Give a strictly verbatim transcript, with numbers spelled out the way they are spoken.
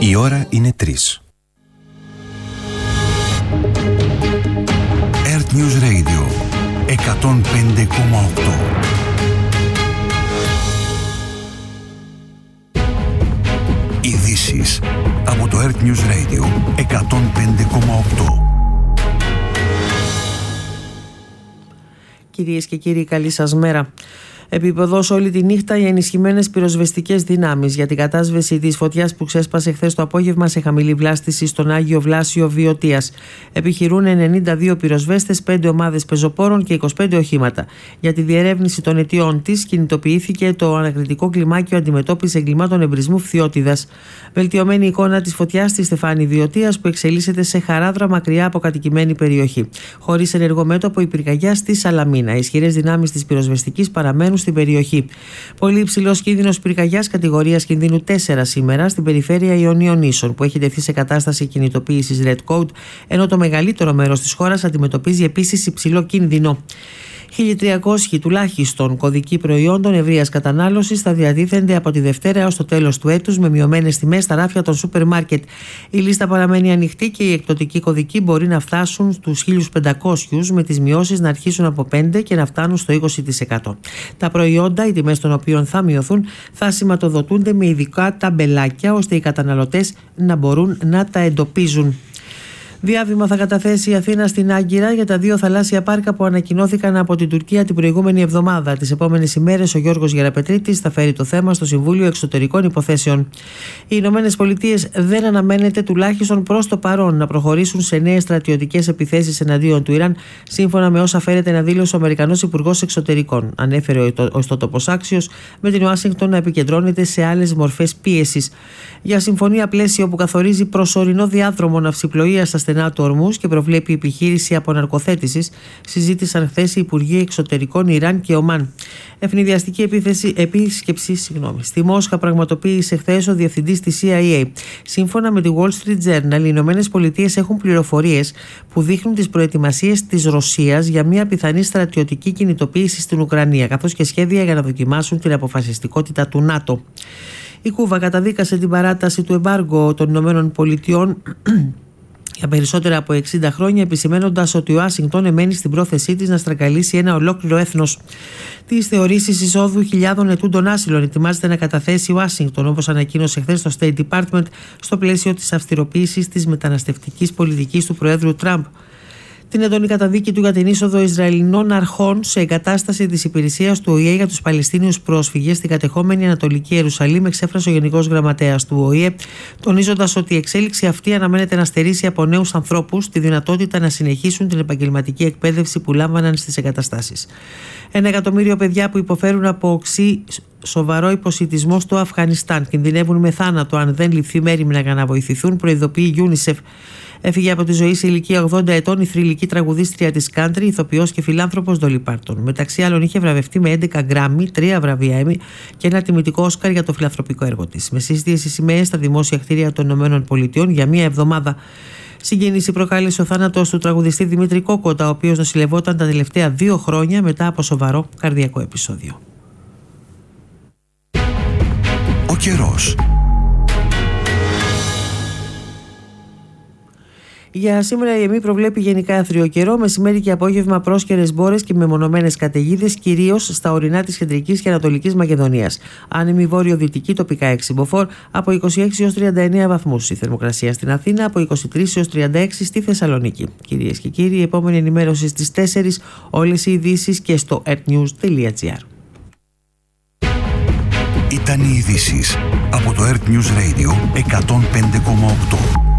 Η ώρα είναι τρεις. Earth News Radio εκατόν πέντε κόμμα οκτώ. Ειδήσεις από το Earth News Radio εκατόν πέντε κόμμα οκτώ. Κυρίες και κύριοι, καλή σας μέρα. Επίπεδος όλη τη νύχτα οι ενισχυμένες πυροσβεστικές δυνάμεις για την κατάσβεση της φωτιάς που ξέσπασε χθες το απόγευμα σε χαμηλή βλάστηση στον Άγιο Βλάσιο Βιωτίας. Επιχειρούν ενενήντα δύο πυροσβέστες, πέντε ομάδες πεζοπόρων και είκοσι πέντε οχήματα. Για τη διερεύνηση των αιτιών της κινητοποιήθηκε το ανακριτικό κλιμάκιο αντιμετώπισης εγκλημάτων εμπρισμού Φθιώτιδας. Βελτιωμένη εικόνα της φωτιάς στη Στεφάνη Βιωτίας που εξελίσσεται σε χαράδρα μακριά από κατοικημένη περιοχή. Χωρίς ενεργό μέτωπο η πυρκαγιά στη Σαλαμίνα. Οι ισχυρές δυνάμεις της πυροσβεστικής παραμένουν στην περιοχή. Πολύ υψηλός κίνδυνος πυρκαγιάς κατηγορίας κινδύνου τέσσερα σήμερα στην περιφέρεια Ιωνίων Νήσων, που έχει τεθεί σε κατάσταση κινητοποίησης Red Code, ενώ το μεγαλύτερο μέρος της χώρας αντιμετωπίζει επίσης υψηλό κίνδυνο. χίλια τριακόσιοι τουλάχιστον κωδικοί προϊόντων ευρείας κατανάλωσης θα διατίθενται από τη Δευτέρα έως το τέλος του έτους με μειωμένες τιμές στα ράφια των σούπερ μάρκετ. Η λίστα παραμένει ανοιχτή και οι εκπτωτικοί κωδικοί μπορεί να φτάσουν στους χίλια πεντακόσιους, με τις μειώσεις να αρχίσουν από πέντε και να φτάνουν στο είκοσι τοις εκατό. Τα προϊόντα, οι τιμές των οποίων θα μειωθούν, θα σηματοδοτούνται με ειδικά ταμπελάκια ώστε οι καταναλωτές να μπορούν να τα εντοπίζουν. Διάβημα θα καταθέσει η Αθήνα στην Άγκυρα για τα δύο θαλάσσια πάρκα που ανακοινώθηκαν από την Τουρκία την προηγούμενη εβδομάδα. Τις επόμενες ημέρες ο Γιώργος Γεραπετρίτης θα φέρει το θέμα στο Συμβούλιο Εξωτερικών Υποθέσεων. Οι Ηνωμένες Πολιτείες δεν αναμένεται τουλάχιστον προς το παρόν να προχωρήσουν σε νέες στρατιωτικές επιθέσεις εναντίον του Ιράν, σύμφωνα με όσα φέρεται να δήλωσε ο Αμερικανός Υπουργός Εξωτερικών. Ανέφερε ο ιστότοπος Άξιος, με την Ουάσιγκτον να επικεντρώνεται σε άλλες μορφές πίεσης. Για συμφωνία πλαίσιο που καθορίζει προσωρινό διάδρομο ναυσιπλοείας στα στενά του Ορμούς και προβλέπει επιχείρηση αποναρκοθέτησης, συζήτησαν χθες οι Υπουργοί Εξωτερικών Ιράν και Ομάν. Ευνηδιαστική επίθεση, επίσκεψη συγγνώμη, στη Μόσχα πραγματοποίησε χθες ο διευθυντής της σι άι έι. Σύμφωνα με τη Wall Street Journal, οι Ηνωμένες Πολιτείες έχουν πληροφορίες που δείχνουν τις προετοιμασίες της Ρωσίας για μια πιθανή στρατιωτική κινητοποίηση στην Ουκρανία, καθώς και σχέδια για να δοκιμάσουν την αποφασιστικότητα του ΝΑΤΟ. Η Κούβα καταδίκασε την παράταση του εμπάργου των Ηνωμένων Πολιτειών για περισσότερα από εξήντα χρόνια, επισημαίνοντας ότι η Ουάσιγκτον εμένει στην πρόθεσή της να στραγγαλίσει ένα ολόκληρο έθνος. Τις θεωρήσεις εισόδου χιλιάδων ετούντων άσυλων ετοιμάζεται να καταθέσει η Ουάσιγκτον, όπως ανακοίνωσε χθες το State Department, στο πλαίσιο της αυστηροποίησης της μεταναστευτικής πολιτικής του Προέδρου Τραμπ. Την έντονη καταδίκη του για την είσοδο Ισραηλινών αρχών σε εγκατάσταση της υπηρεσίας του Ο Η Ε για τους Παλαιστίνιους πρόσφυγες στην κατεχόμενη Ανατολική Ιερουσαλήμ εξέφρασε ο Γενικός Γραμματέας του Ο Η Ε, τονίζοντας ότι η εξέλιξη αυτή αναμένεται να στερήσει από νέους ανθρώπους τη δυνατότητα να συνεχίσουν την επαγγελματική εκπαίδευση που λάμβαναν στις εγκαταστάσεις. Ένα εκατομμύριο παιδιά που υποφέρουν από οξύ σοβαρό υποσιτισμό στο Αφγανιστάν κινδυνεύουν με θάνατο αν δεν ληφθεί μέριμνα για να βοηθηθούν, προειδοποιεί η UNICEF. Έφυγε από τη ζωή σε ηλικία ογδόντα ετών η θρυλική τραγουδίστρια της country, ηθοποιός και φιλάνθρωπος Dolly Parton. Μεταξύ άλλων, είχε βραβευτεί με έντεκα γκράμμι, τρία βραβεία Emmy και ένα τιμητικό Όσκαρ για το φιλανθρωπικό έργο της. Με σύστηση σημαίες στα δημόσια κτίρια των ΗΠΑ για μία εβδομάδα. Συγκίνηση προκάλεσε ο θάνατος του τραγουδιστή Δημήτρη Κόκοτα, ο οποίος νοσηλευόταν τα τελευταία δύο χρόνια μετά από σοβαρό καρδιακό επεισόδιο. Ο καιρός. Για σήμερα η ΕΜΗ προβλέπει γενικά άθριο καιρό, μεσημέρι και απόγευμα πρόσκαιρες μπόρες και μεμονωμένες καταιγίδες, κυρίως στα ορεινά της κεντρικής και ανατολικής Μακεδονίας. Άνεμη βόρειο-δυτική, τοπικά έξι μποφόρ, από είκοσι έξι έως τριάντα εννέα βαθμούς. Η θερμοκρασία στην Αθήνα από είκοσι τρεις έως τριάντα έξι στη Θεσσαλονίκη. Κυρίες και κύριοι, η επόμενη ενημέρωση στις τέσσερις, όλες οι ειδήσεις και στο earthnews τελεία gr. Ήταν οι ειδήσεις από το Earth News Radio εκατόν πέντε κόμμα οκτώ.